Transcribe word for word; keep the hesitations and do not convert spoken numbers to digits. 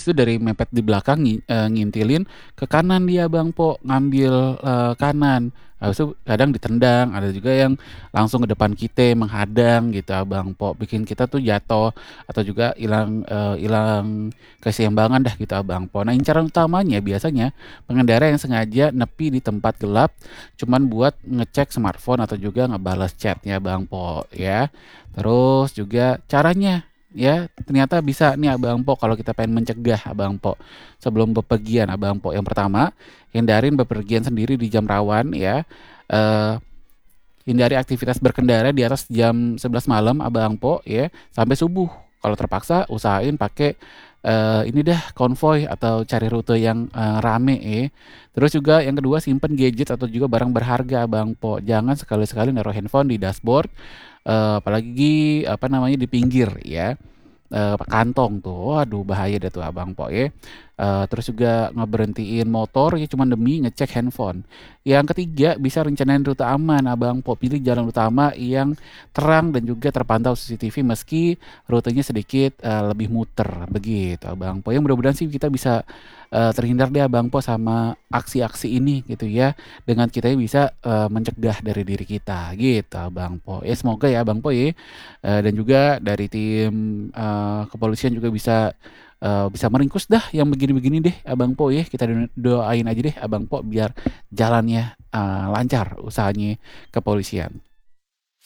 itu dari mepet di belakang ngi eee, ngintilin ke kanan dia Bang Po, ngambil, eee, kanan. Habis itu kadang ditendang, ada juga yang langsung ke depan kita menghadang gitu Abang Po, bikin kita tuh jatuh atau juga hilang, eee, hilang keseimbangan dah gitu Abang Po. Nah incaran utamanya biasanya pengendara yang sengaja nepi di tempat gelap cuman buat ngecek smartphone atau juga ngebales chat-nya Bang Po ya. Terus juga caranya ya ternyata bisa nih Abang Po kalau kita pengen mencegah Abang Po sebelum bepergian Abang Po. Yang pertama, hindarin bepergian sendiri di jam rawan ya, eee, hindari aktivitas berkendara di atas jam sebelas malam Abang Po ya, sampai subuh. Kalau terpaksa usahain pakai, eee, ini dah konvoi atau cari rute yang, eee, rame ya. Terus juga yang kedua simpen gadget atau juga barang berharga Abang Po, jangan sekali-sekali naruh handphone di dashboard, eee, apalagi apa namanya, di pinggir ya. Eee, kantong tuh, waduh bahaya dah tuh Abang Po ya. Eee, terus juga ngeberhentiin motor ya cuman demi ngecek handphone. Yang ketiga bisa rencanain rute aman Abang Po, pilih jalan utama yang terang dan juga terpantau C C T V meski rutenya sedikit, eee, lebih muter, begitu Abang Po. Ya mudah-mudahan sih kita bisa, eee, terhindar deh Abang Po sama aksi-aksi ini gitu ya, dengan kita bisa, eee, mencegah dari diri kita, gitu Abang Po. Ya semoga ya Abang Po ya, eee, dan juga dari tim, eee, kepolisian juga bisa, eee, bisa meringkus dah yang begini-begini deh Abang Po ya. Kita do doain aja deh Abang Po biar jalannya, eee, lancar usahanya kepolisian.